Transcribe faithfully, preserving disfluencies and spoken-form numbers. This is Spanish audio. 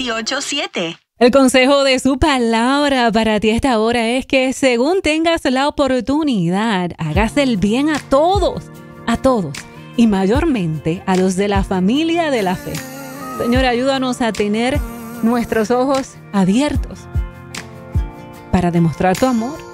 ocho siete. El consejo de su palabra para ti a esta hora es que según tengas la oportunidad, hagas el bien a todos, a todos, y mayormente a los de la familia de la fe. Señor, ayúdanos a tener nuestros ojos abiertos para demostrar tu amor